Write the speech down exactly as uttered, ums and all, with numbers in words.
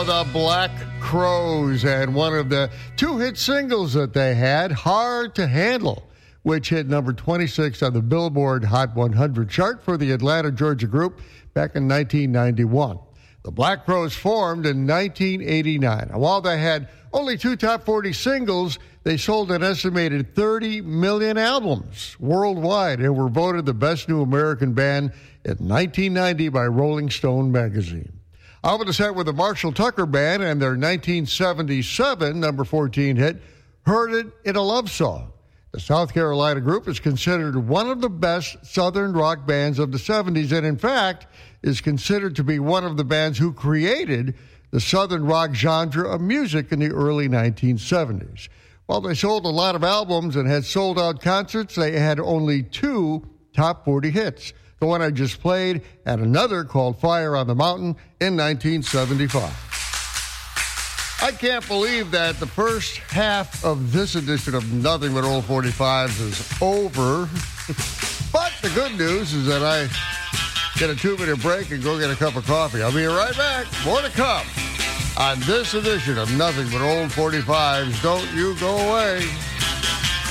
Oh, the Black Crowes, and one of the two hit singles that they had, Hard to Handle, which hit number twenty-six on the Billboard Hot one hundred chart for the Atlanta, Georgia group back in nineteen ninety-one. The Black Crowes formed in nineteen eighty-nine. And while they had only two top forty singles, they sold an estimated thirty million albums worldwide and were voted the best new American band in nineteen ninety by Rolling Stone magazine. I'll be set with the Marshall Tucker Band and their nineteen seventy-seven number fourteen hit, Heard It in a Love Song. The South Carolina group is considered one of the best Southern rock bands of the seventies, and in fact is considered to be one of the bands who created the Southern rock genre of music in the early nineteen seventies. While they sold a lot of albums and had sold-out concerts, they had only two top forty hits. The one I just played, and another called Fire on the Mountain in nineteen seventy-five. I can't believe that the first half of this edition of Nothing But Old forty-fives is over. But the good news is that I get a two-minute break and go get a cup of coffee. I'll be right back. More to come on this edition of Nothing But Old forty-fives. Don't you go away.